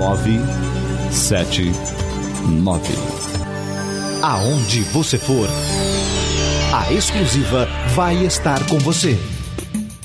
979. Aonde você for, a Exclusiva vai estar com você.